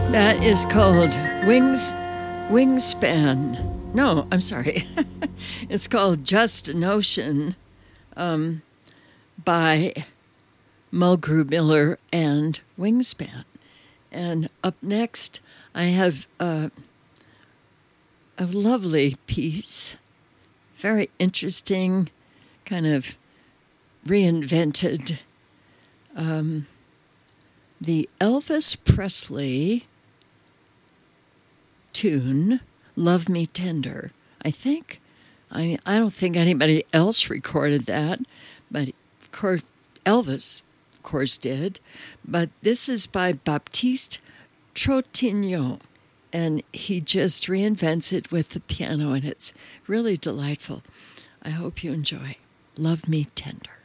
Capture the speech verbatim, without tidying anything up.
That is called Wings, Wingspan. No, I'm sorry. It's called Just a Notion um, by Mulgrew Miller and Wingspan. And up next, I have uh, a lovely piece, very interesting, kind of reinvented, um, the Elvis Presley tune, Love Me Tender. I think, I I don't think anybody else recorded that, but of course, Elvis, of course, did. But this is by Baptiste Trintignant, and he just reinvents it with the piano, and it's really delightful. I hope you enjoy Love Me Tender.